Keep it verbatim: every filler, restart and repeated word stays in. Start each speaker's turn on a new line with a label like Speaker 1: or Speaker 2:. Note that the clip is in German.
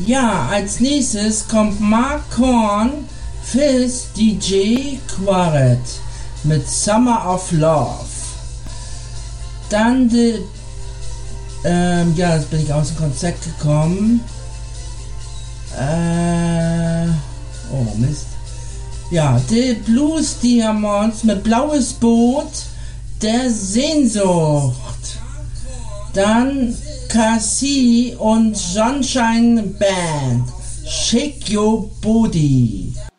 Speaker 1: Ja, als nächstes kommt Mark Korn, Fizz, D J Quartet mit Summer of Love. Dann die, ähm, ja, jetzt bin ich aus dem Konzert gekommen. Äh, oh Mist. Ja, die Blues Diamonds mit Blaues Boot der Sehnsucht. Dann Cassie und Sunshine Band, Shake Your Body.